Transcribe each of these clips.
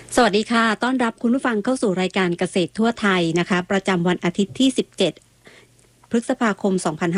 สวัสดีค่ะต้อนรับคุณผู้ฟังเข้าสู่รายการเกษตรทั่วไทยนะคะประจำวันอาทิตย์ที่17พฤษภาคม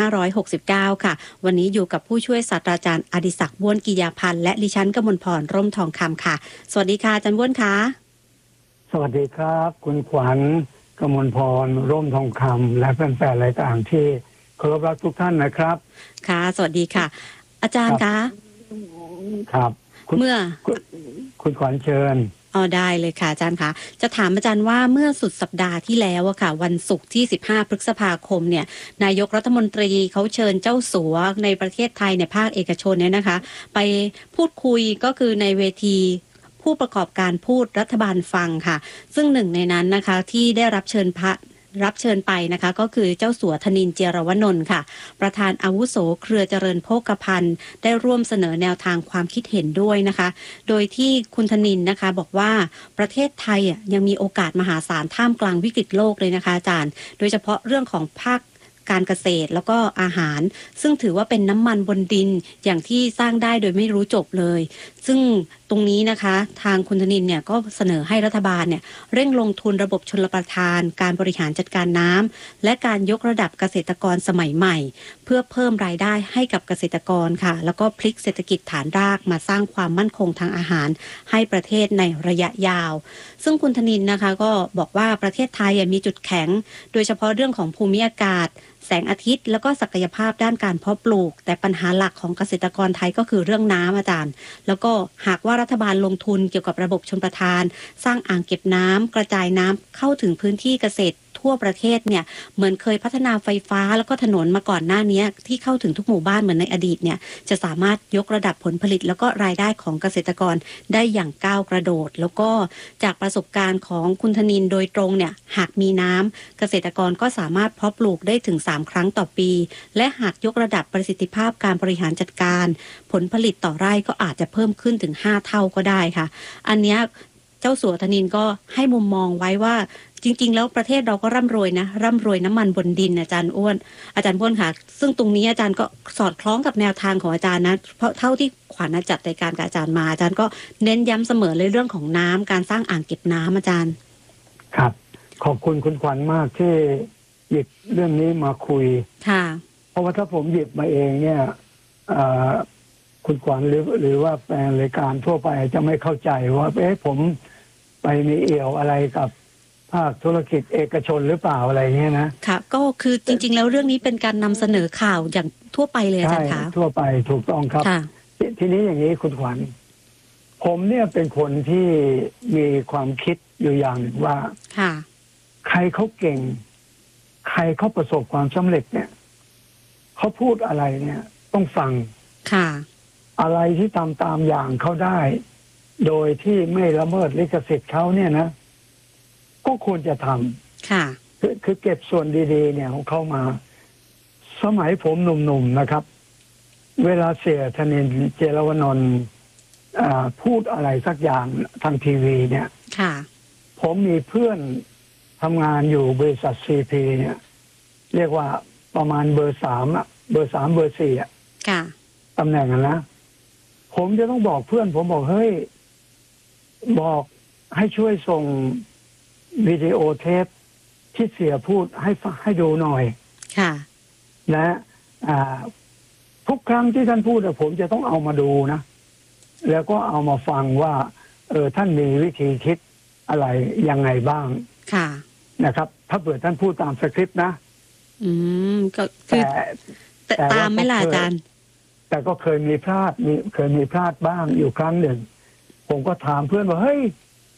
2569ค่ะวันนี้อยู่กับผู้ช่วยศาสตราจารย์อดิศักดิ์บ้วนกิยาพันธ์และดิฉันกมลพรร่มทองคำค่ะสวัสดีค่ะอาจารย์บ้วนค่ะสวัสดีครับคุณขวัญกมลพรร่มทองคำและแฟนๆรายการที่เคารพรักทุกท่านนะครับค่ะสวัสดีค่ะอาจารย์คะครับเมื่อคุณขวัญเชิญได้เลยค่ะอาจารย์คะจะถามอาจารย์ว่าเมื่อสุดสัปดาห์ที่แล้วอะค่ะวันศุกร์ที่15พฤษภาคมเนี่ยนายกรัฐมนตรีเขาเชิญเจ้าสัวในประเทศไทยในภาคเอกชนเนี่ยนะคะไปพูดคุยก็คือในเวทีผู้ประกอบการพูดรัฐบาลฟังค่ะซึ่งหนึ่งในนั้นนะคะที่ได้รับเชิญไปนะคะก็คือเจ้าสัวธนินทร์ เจียรวนนท์ค่ะประธานอาวุโสเครือเจริญโภคภัณฑ์ได้ร่วมเสนอแนวทางความคิดเห็นด้วยนะคะโดยที่คุณธนินทร์นะคะบอกว่าประเทศไทยยังมีโอกาสมหาศาลท่ามกลางวิกฤตโลกเลยนะคะอาจารย์โดยเฉพาะเรื่องของภาคการเกษตรแล้วก็อาหารซึ่งถือว่าเป็นน้ำมันบนดินอย่างที่สร้างได้โดยไม่รู้จบเลยซึ่งตรงนี้นะคะทางคุณธนินทร์เนี่ยก็เสนอให้รัฐบาลเนี่ยเร่งลงทุนระบบชลประทานการบริหารจัดการน้ำและการยกระดับเกษตรกรสมัยใหม่เพื่อเพิ่มรายได้ให้กับเกษตรกรค่ะแล้วก็พลิกเศรษฐกิจฐานรากมาสร้างความมั่นคงทางอาหารให้ประเทศในระยะยาวซึ่งคุณธนินทร์นะคะก็บอกว่าประเทศไทยมีจุดแข็งโดยเฉพาะเรื่องของภูมิอากาศแสงอาทิตย์แล้วก็ศักยภาพด้านการเพาะปลูกแต่ปัญหาหลักของเกษตรกรไทยก็คือเรื่องน้ำอาจารย์แล้วก็หากว่ารัฐบาลลงทุนเกี่ยวกับระบบชลประทานสร้างอ่างเก็บน้ำกระจายน้ำเข้าถึงพื้นที่เกษตรทั่วประเทศเนี่ยเหมือนเคยพัฒนาไฟฟ้าแล้วก็ถนนมาก่อนหน้านี้ที่เข้าถึงทุกหมู่บ้านเหมือนในอดีตเนี่ยจะสามารถยกระดับผลผลิตแล้วก็รายได้ของเกษตรกรได้อย่างก้าวกระโดดแล้วก็จากประสบการณ์ของคุณธนินทร์โดยตรงเนี่ยหากมีน้ำเกษตรกรก็สามารถเพาะปลูกได้ถึง3ครั้งต่อปีและหากยกระดับประสิทธิภาพการบริหารจัดการผลผลิตต่อไร่ก็อาจจะเพิ่มขึ้นถึง5เท่าก็ได้ค่ะอันเนี้ยเจ้าสัวธนินก็ให้มุมมองไว้ว่าจริงๆแล้วประเทศเราก็ร่ำรวยนะร่ำรวยน้ำมันบนดินอาจารย์บ้วนค่ะซึ่งตรงนี้อาจารย์ก็สอดคล้องกับแนวทางของอาจารย์นะเพราะเท่าที่ขวัญจัดรายการกับอาจารย์มาอาจารย์ก็เน้นย้ำเสมอเลยเรื่องของน้ำการสร้างอ่างเก็บน้ำอาจารย์ครับขอบคุณคุณขวัญมากที่หยิบเรื่องนี้มาคุยค่ะเพราะว่าถ้าผมหยิบมาเองเนี่ยคุณขวัญหรือว่าแฟนรายการทั่วไปจะไม่เข้าใจว่าผมไปมีเอี่ยวอะไรกับภาคธุรกิจเอกชนหรือเปล่าอะไรเงี้ยนะค่ะก็คือจริงๆแล้วเรื่องนี้เป็นการนำเสนอข่าวอย่างทั่วไปเลยอาจารย์คะทั่วไปถูกต้องครับทีนี้อย่างนี้คุณขวัญผมเนี่ยเป็นคนที่มีความคิดอยู่อย่างหนึ่งว่าค่ะใครเขาเก่งใครเขาประสบความสำเร็จเนี่ยเขาพูดอะไรเนี่ยต้องฟังค่ะอะไรที่ทำตามอย่างเขาได้โดยที่ไม่ละเมิดลิขสิทธิ์เขาเนี่ยนะก็ควรจะทำค่ะคือเก็บส่วนดีๆเนี่ยของเขามาสมัยผมหนุ่มๆนะครับเวลาเสียธนินทร์ เจรวนนท์พูดอะไรสักอย่างทางทีวีเนี่ยค่ะผมมีเพื่อนทำงานอยู่บริษัทซีพีเนี่ยเรียกว่าประมาณเบอร์3เบอร์3เบอร์4 ค่ะตำแหน่งนะผมจะต้องบอกเพื่อนผมบอกเฮ้ยบอกให้ช่วยส่งวิดีโอเทปที่เสียพูดให้ดูหน่อยค่ะและทุกครั้งที่ท่านพูดผมจะต้องเอามาดูนะแล้วก็เอามาฟังว่าท่านมีวิธีคิดอะไรยังไงบ้างค่ะนะครับถ้าเปิดท่านพูดตามสคริปต์นะก็คือแต่ตามไม่ล่ะอาจารย์แต่ก็เคยมีพลาดบ้างอยู่ครั้งหนึ่งผมก็ถามเพื่อนว่าเฮ้ย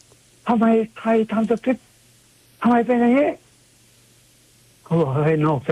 ทำไมใครทำสคริปต์ทำไมเป็นอย่างนี้เขาบอกเฮ้ยนอกส